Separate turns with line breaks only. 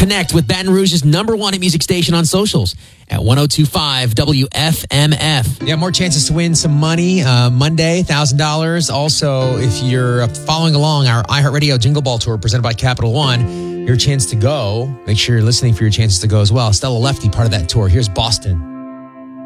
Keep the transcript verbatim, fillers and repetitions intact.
Connect with Baton Rouge's number one hit music station on socials at one oh two five W F M F.
Yeah, more chances to win some money uh, Monday, one thousand dollars. Also, if you're following along our iHeartRadio Jingle Ball Tour presented by Capital One, your chance to go. Make sure you're listening for your chances to go as well. Stella Lefty, part of that tour. Here's Boston.